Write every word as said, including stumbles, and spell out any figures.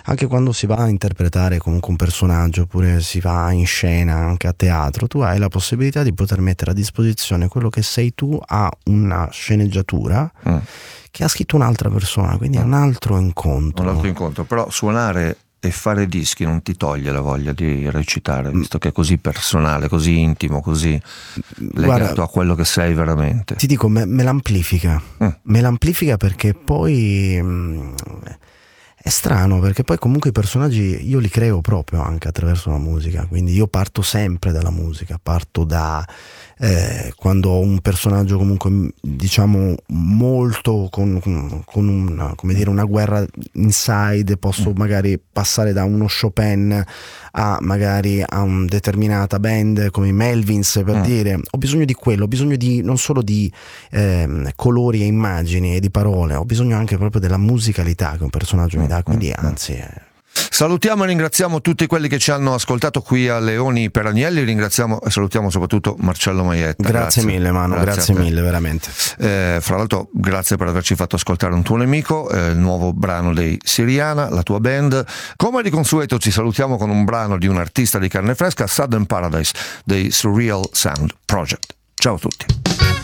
anche quando si va a interpretare comunque un personaggio, oppure si va in scena anche a teatro, tu hai la possibilità di poter mettere a disposizione quello che sei tu a una sceneggiatura mm. che ha scritto un'altra persona, quindi è un altro incontro. Un altro incontro, però suonare e fare dischi non ti toglie la voglia di recitare, visto che è così personale, così intimo, così legato Guarda, a quello che sei veramente. Ti dico, me, me l'amplifica, mm. me l'amplifica perché poi mh, è strano, perché poi comunque i personaggi io li creo proprio anche attraverso la musica, quindi io parto sempre dalla musica, parto da eh, quando ho un personaggio comunque diciamo molto con, con una, come dire, una guerra inside, posso mm. magari passare da uno Chopin a magari a una determinata band come i Melvins, per mm. dire, ho bisogno di quello, ho bisogno di non solo di eh, colori e immagini e di parole, ho bisogno anche proprio della musicalità che un personaggio mm. mi dà, quindi anzi eh. Salutiamo e ringraziamo tutti quelli che ci hanno ascoltato qui a Leoni per Agnelli, ringraziamo e salutiamo soprattutto Marcello Maietta. Grazie, grazie mille Manu, grazie, grazie mille veramente. Eh, fra l'altro grazie per averci fatto ascoltare Un tuo nemico, eh, il nuovo brano dei Siriana, la tua band. Come di consueto ci salutiamo con un brano di un artista di carne fresca, Sudden Paradise dei Surreal Sound Project. Ciao a tutti.